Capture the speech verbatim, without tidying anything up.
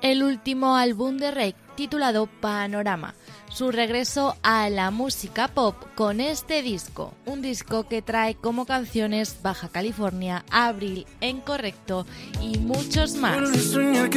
el último álbum de Rake titulado Panorama, su regreso a la música pop con este disco, un disco que trae como canciones Baja California, Abril, Incorrecto y muchos más.